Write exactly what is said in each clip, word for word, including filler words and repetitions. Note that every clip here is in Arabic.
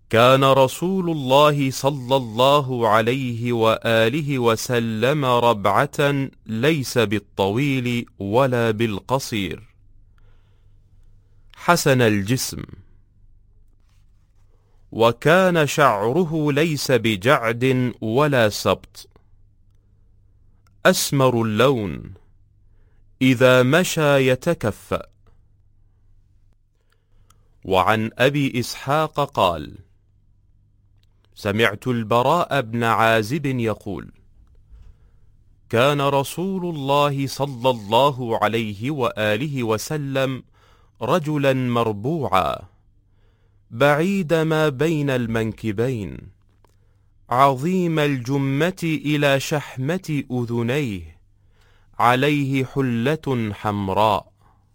كان رسول الله صلى الله عليه وآله وسلم ربعة ليس بالطويل ولا بالقصير، حسن الجسم، وكان شعره ليس بجعد ولا سبط، أسمر اللون، إذا مشى يتكفأ. وعن أبي إسحاق قال: سمعت البراء بن عازب يقول: كان رسول الله صلى الله عليه وآله وسلم رجلا مربوعا، بعيد ما بين المنكبين، عظيم الجمة إلى شحمة أذنيه، عليه حلة حمراء.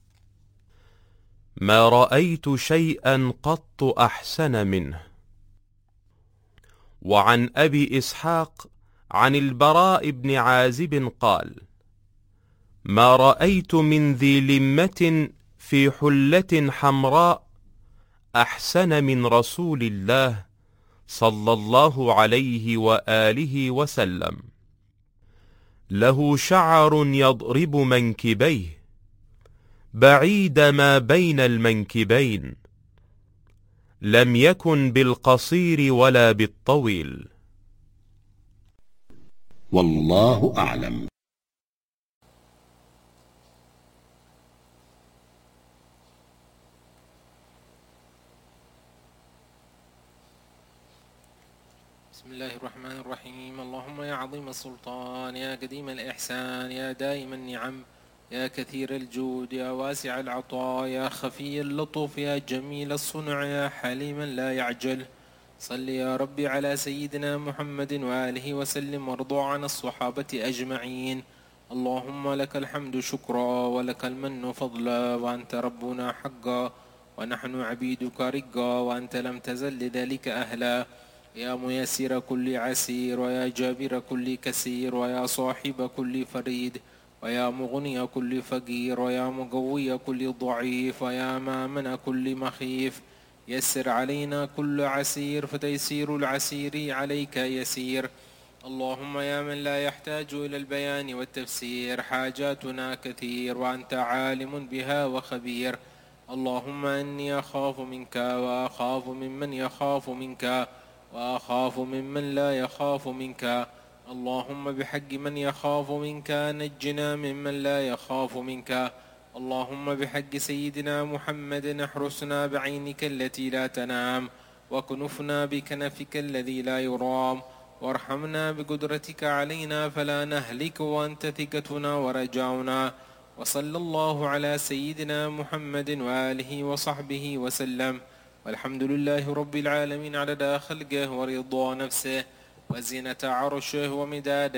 ما رأيت شيئا قط أحسن منه. وعن أبي إسحاق عن البراء بن عازب قال: ما رأيت من ذي لمة في حلة حمراء أحسن من رسول الله صلى الله عليه وآله وسلم. له شعر يضرب منكبيه، بعيد ما بين المنكبين، لم يكن بالقصير ولا بالطويل. والله أعلم. بسم الله الرحمن الرحيم. اللهم يا عظيم السلطان، يا قديم الإحسان، يا دائم النعم، يا كثير الجود، يا واسع العطاء، يا خفي اللطف، يا جميل الصنع، يا حليما لا يعجل، صل يا ربي على سيدنا محمد وآله وسلم، وارض عن الصحابة أجمعين. اللهم لك الحمد شكرا، ولك المن فضلا، وأنت ربنا حقا، ونحن عبيدك رقا، وأنت لم تزل لذلك أهلا. يا ميسر كل عسير، ويا جابر كل كسير، ويا صاحب كل فريد، ويا مغني كل فقير، ويا مقوي كل ضعيف، ويا مامن كل مخيف، يسر علينا كل عسير، فتيسير العسير عليك يسير. اللهم يا من لا يحتاج إلى البيان والتفسير، حاجاتنا كثير، وأنت عالم بها وخبير. اللهم إني أخاف منك، وأخاف ممن يخاف منك، وأخاف ممن لا يخاف منك. اللهم بحق من يخاف منك نجنا ممن لا يخاف منك. اللهم بحق سيدنا محمد احرسنا بعينك التي لا تنام، وكنفنا بكنفك الذي لا يرام، وارحمنا بقدرتك علينا فلا نهلك، وأنت ثقتنا ورجاؤنا. وصلى الله على سيدنا محمد وآله وصحبه وسلم، والحمد لله رب العالمين عدد خلقه ورضا نفسه وزينة عرشه ومداد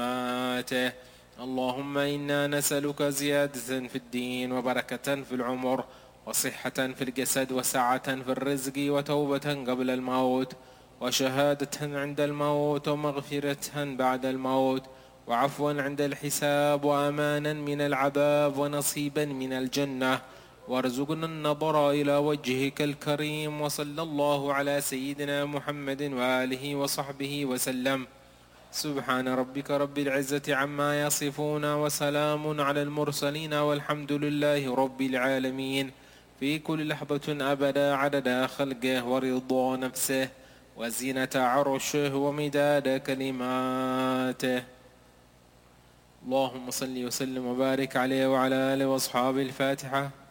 كلماته. اللهم إنا نسألك زيادة في الدين، وبركة في العمر، وصحة في الجسد، وسعة في الرزق، وتوبة قبل الموت، وشهادة عند الموت، ومغفرة بعد الموت، وعفوا عند الحساب، وأمانا من العذاب، ونصيبا من الجنة، وارزقنا النظر إلى وجهك الكريم. وصلى الله على سيدنا محمد وآله وصحبه وسلم. سبحان ربك رب العزة عما يصفون، وسلام على المرسلين، والحمد لله رب العالمين، في كل لحظة أبدا عدد خلقه ورضا نفسه وزينة عرشه ومداد كلماته. اللهم صل وسلم وبارك عليه وعلى آله وأصحابه. الفاتحة.